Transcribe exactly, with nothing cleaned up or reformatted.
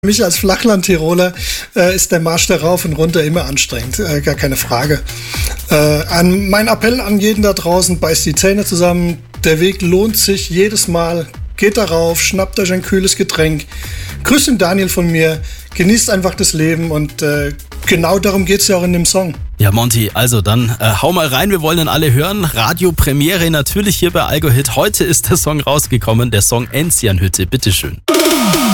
Für mich als Flachland-Tiroler äh, ist der Marsch da rauf und runter immer anstrengend, äh, gar keine Frage. Äh, an, mein Appell an jeden da draußen, beißt die Zähne zusammen, der Weg lohnt sich jedes Mal, geht darauf, schnappt euch ein kühles Getränk, grüßt den Daniel von mir, genießt einfach das Leben und äh, genau darum geht's ja auch in dem Song. Ja, Monty, also dann äh, hau mal rein, wir wollen dann alle hören. Radio-Premiere natürlich hier bei Algo Hit. Heute ist der Song rausgekommen, der Song Enzianhütte, bitteschön.